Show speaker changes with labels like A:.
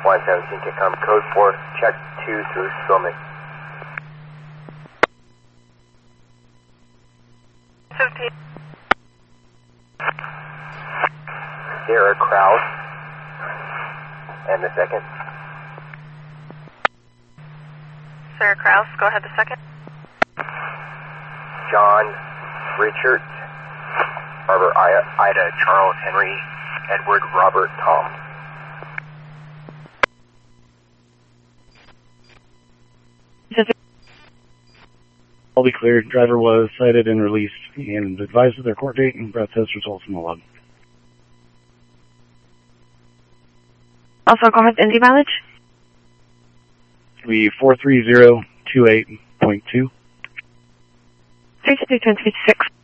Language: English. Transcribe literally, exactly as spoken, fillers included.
A: one seventeen confirm code four, check two through Spillman.
B: seventeen.
A: Sarah Krause. And the second.
B: Sarah Krause, go ahead the second.
A: John Richards. Barbara Ida, Ida Charles Henry. Edward Robert Tom.
C: All be cleared. Driver was cited and released and advised of their court date and breath test results in the log.
B: Also, go ahead, Indy mileage.
C: It'll be four three zero two eight point two.
B: three two two two six.